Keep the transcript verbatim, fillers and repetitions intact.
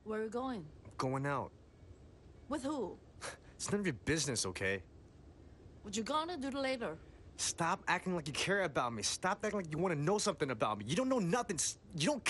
Where are you going? Going out. With who? It's none of your business, okay? What you gonna do later? Stop acting like you care about me. Stop acting like you want to know something about me. You don't know nothing. S- You don't